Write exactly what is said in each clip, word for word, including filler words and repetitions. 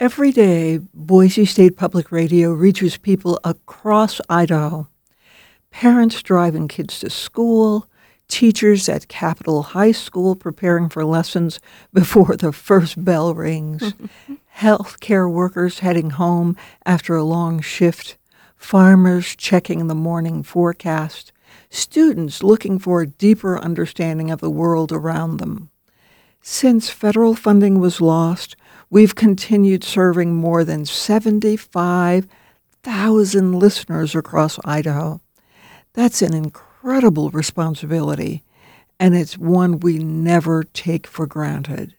Every day, Boise State Public Radio reaches people across Idaho. Parents driving kids to school, teachers at Capitol High School preparing for lessons before the first bell rings, healthcare workers heading home after a long shift, farmers checking the morning forecast, students looking for a deeper understanding of the world around them. Since federal funding was lost, we've continued serving more than seventy-five thousand listeners across Idaho. That's an incredible responsibility, and it's one we never take for granted.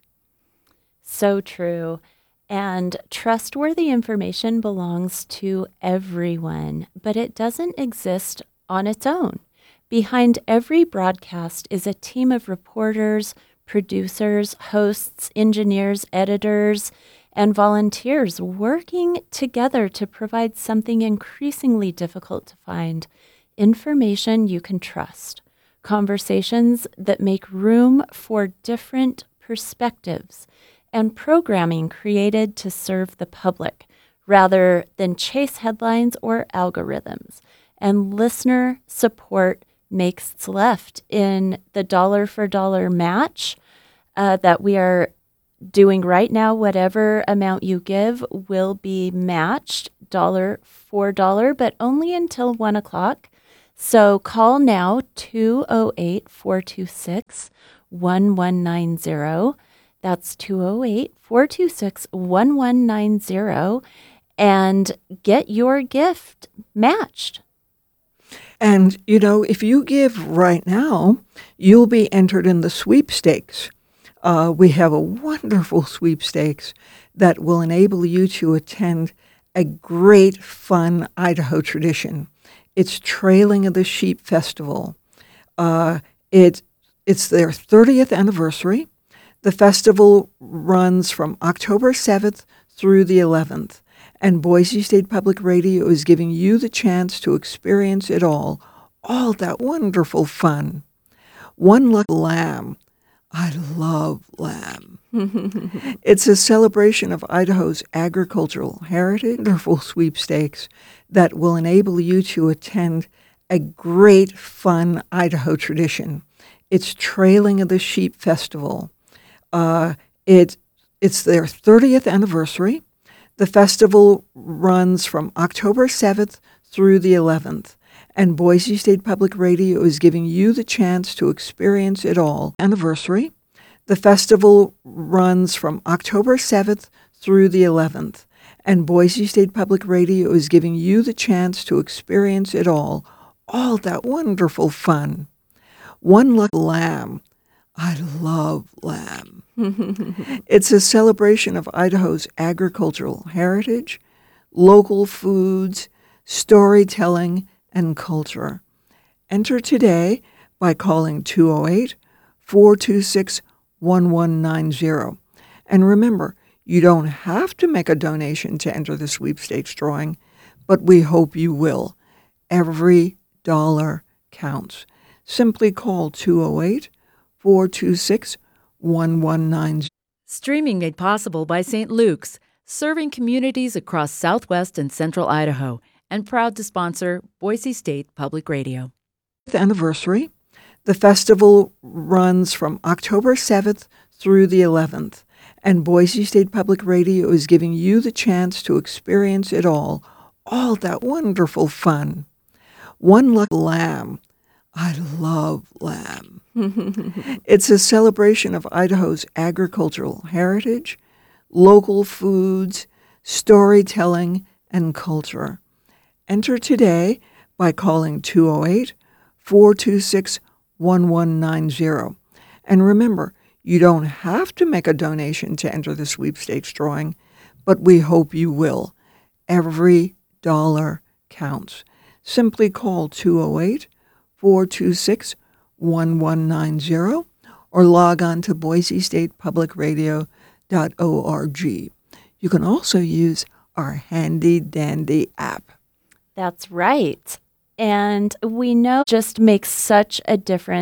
So true. And trustworthy information belongs to everyone, but it doesn't exist on its own. Behind every broadcast is a team of reporters, producers, hosts, engineers, editors, and volunteers working together to provide something increasingly difficult to find: information you can trust, conversations that make room for different perspectives, and programming created to serve the public rather than chase headlines or algorithms. And listener support makes what's left in the dollar for dollar match uh, that we are doing right now. Whatever amount you give will be matched dollar for dollar, but only until one o'clock. So call now, two oh eight, four two six, one one nine zero. That's two oh eight, four two six, one one nine zero, and get your gift matched. And, you know, if you give right now, you'll be entered in the sweepstakes. Uh, we have a wonderful sweepstakes that will enable you to attend a great, fun Idaho tradition. It's Trailing of the Sheep Festival. Uh, it, it's their thirtieth anniversary. The festival runs from October seventh through the eleventh, and Boise State Public Radio is giving you the chance to experience it all, all that wonderful fun. One Lucky Lamb. I love lamb. It's a celebration of Idaho's agricultural heritage, wonderful sweepstakes that will enable you to attend a great, fun Idaho tradition. It's Trailing of the Sheep Festival. Uh, it, it's their thirtieth anniversary. The festival runs from October seventh through the eleventh, and Boise State Public Radio is giving you the chance to experience it all. Anniversary. The festival runs from October seventh through the eleventh, and Boise State Public Radio is giving you the chance to experience it all, all that wonderful fun. One Lucky Lamb. I love lamb. It's a celebration of Idaho's agricultural heritage, local foods, storytelling, and culture. Enter today by calling two oh eight, four two six, one one nine zero. And remember, you don't have to make a donation to enter the sweepstakes drawing, but we hope you will. Every dollar counts. Simply call two oh eight, four two six, one one nine zero. Streaming made possible by Saint Luke's, serving communities across southwest and central Idaho, and proud to sponsor Boise State Public Radio. Anniversary. The festival runs from October seventh through the eleventh, and Boise State Public Radio is giving you the chance to experience it all, all that wonderful fun. One Lucky Lamb. I love lamb. It's a celebration of Idaho's agricultural heritage, local foods, storytelling, and culture. Enter today by calling two oh eight, four two six, one one nine zero. And remember, you don't have to make a donation to enter the sweepstakes drawing, but we hope you will. Every dollar counts. Simply call two oh eight, four two six, one one nine zero or log on to boise state public radio dot org. You can also use our handy-dandy app. That's right. And we know it just makes such a difference